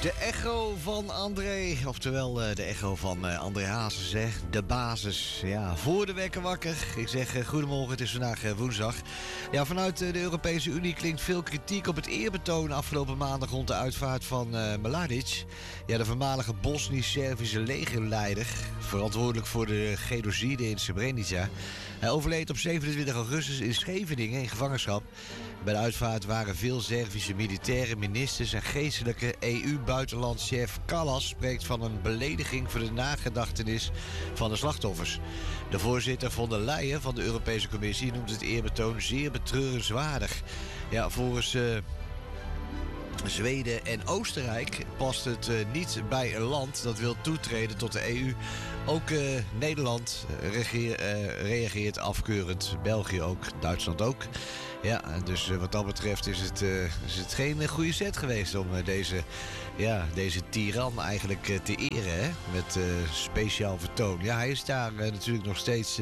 De echo van André, oftewel de echo van André Hazes, hè? De basis. Ja, voor de wekker wakker. Ik zeg goedemorgen, het is vandaag woensdag. Ja, vanuit de Europese Unie klinkt veel kritiek op het eerbetoon afgelopen maandag rond de uitvaart van Mladic. Ja, de voormalige Bosnisch-Servische legerleider, verantwoordelijk voor de genocide in Srebrenica. Hij overleed op 27 augustus in Scheveningen in gevangenschap. Bij de uitvaart waren veel Servische militairen, ministers en geestelijke. EU-buitenlandchef Kallas spreekt van een belediging voor de nagedachtenis van de slachtoffers. De voorzitter von der Leyen van de Europese Commissie noemt het eerbetoon zeer betreurenswaardig. Ja, volgens Zweden en Oostenrijk past het niet bij een land dat wil toetreden tot de EU. Ook Nederland reageert afkeurend. België ook, Duitsland ook. Ja, dus wat dat betreft is het geen goede set geweest om deze tiran eigenlijk te eren. Hè? Met speciaal vertoon. Ja, hij is daar natuurlijk nog steeds.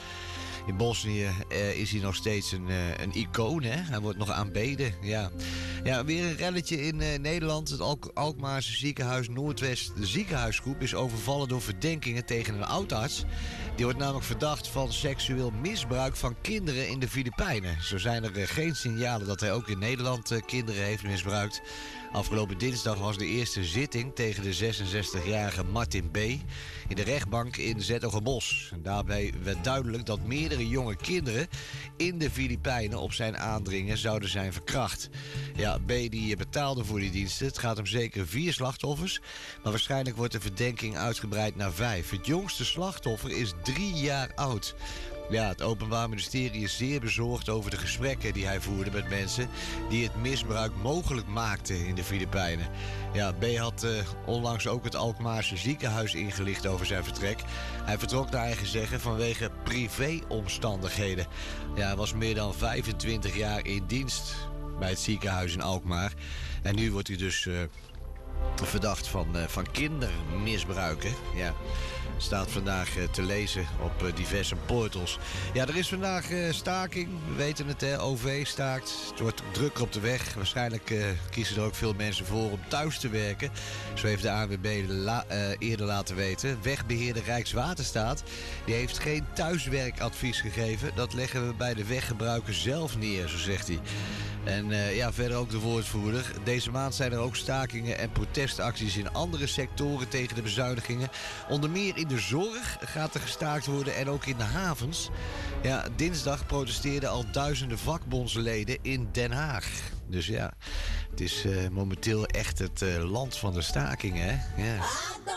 In Bosnië is hij nog steeds een icoon. Hè? Hij wordt nog aanbeden. Ja. Ja, weer een relletje in Nederland. Het Alkmaarse ziekenhuis Noordwest. De ziekenhuisgroep is overvallen door verdenkingen tegen een oudarts. Die wordt namelijk verdacht van seksueel misbruik van kinderen in de Filipijnen. Zo zijn er geen signalen dat hij ook in Nederland kinderen heeft misbruikt. Afgelopen dinsdag was de eerste zitting tegen de 66-jarige Martin B. in de rechtbank in 's-Hertogenbosch. Daarbij werd duidelijk dat meerdere jonge kinderen in de Filipijnen op zijn aandringen zouden zijn verkracht. Ja, B die betaalde voor die diensten. Het gaat om zeker 4 slachtoffers, maar waarschijnlijk wordt de verdenking uitgebreid naar 5. Het jongste slachtoffer is 3 jaar oud. Ja, het Openbaar Ministerie is zeer bezorgd over de gesprekken die hij voerde met mensen die het misbruik mogelijk maakten in de Filipijnen. Ja, B had onlangs ook het Alkmaarse ziekenhuis ingelicht over zijn vertrek. Hij vertrok naar eigen zeggen vanwege privéomstandigheden. Ja, hij was meer dan 25 jaar in dienst bij het ziekenhuis in Alkmaar. En nu wordt hij dus verdacht van kindermisbruiken. Ja. Staat vandaag te lezen op diverse portals. Ja, er is vandaag staking. We weten het, hè. OV staakt. Het wordt drukker op de weg. Waarschijnlijk kiezen er ook veel mensen voor om thuis te werken. Zo heeft de ANWB eerder laten weten. Wegbeheerder Rijkswaterstaat die heeft geen thuiswerkadvies gegeven. Dat leggen we bij de weggebruiker zelf neer, zo zegt hij. En verder ook de woordvoerder. Deze maand zijn er ook stakingen en protestacties in andere sectoren tegen de bezuinigingen. Onder meer in de zorg gaat er gestaakt worden en ook in de havens. Ja, dinsdag protesteerden al duizenden vakbondsleden in Den Haag. Dus ja, het is momenteel echt het land van de stakingen, hè? Ja.